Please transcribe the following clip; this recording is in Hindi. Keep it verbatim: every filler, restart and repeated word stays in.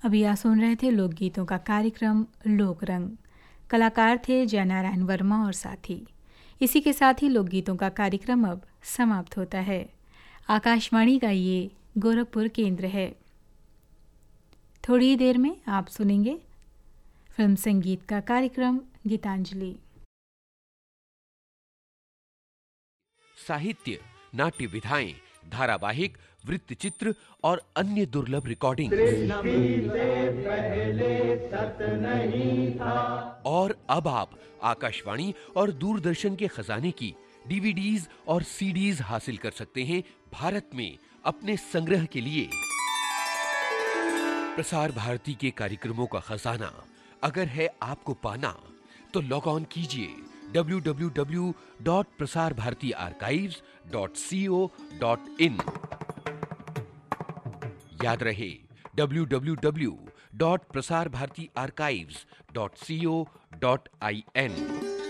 अभी आप सुन रहे थे लोकगीतों का कार्यक्रम लोक रंग। कलाकार थे जयनारायण वर्मा और साथी। इसी के साथ ही लोकगीतों का कार्यक्रम अब समाप्त होता है। आकाशवाणी का ये गोरखपुर केंद्र है। थोड़ी ही देर में आप सुनेंगे फिल्म संगीत का कार्यक्रम गीतांजलि। साहित्य, नाट्य विधाएं, धारावाहिक, वृत्तचित्र और अन्य दुर्लभ रिकॉर्डिंग। और अब आप आकाशवाणी और दूरदर्शन के खजाने की डीवीडीज और सीडीज हासिल कर सकते हैं भारत में अपने संग्रह के लिए। प्रसार भारती के कार्यक्रमों का खजाना अगर है आपको पाना, तो लॉग ऑन कीजिए W W W dot Prasar Bharati archives dot C O dot in. याद रहे W W W dot Prasar Bharati archives dot C O dot I N.